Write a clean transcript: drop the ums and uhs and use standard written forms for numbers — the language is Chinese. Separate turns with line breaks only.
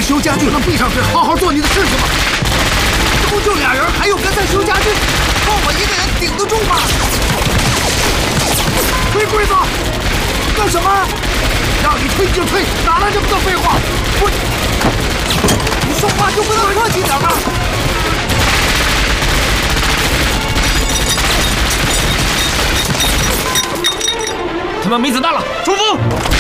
还修家具，能闭上嘴好好做你的事情吗？这不就俩人，还有跟在修家具，靠我一个人顶得住吗？推柜子，干什么？让你推就推，哪来这么多废话？你说话就不能客气点吗？
他们没子弹了，冲锋！